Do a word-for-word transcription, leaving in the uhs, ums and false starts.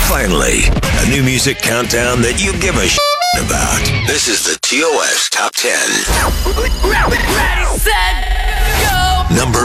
Finally, a new music countdown that you give a shit about. This is the T O S Top ten. Ready, set, go! Number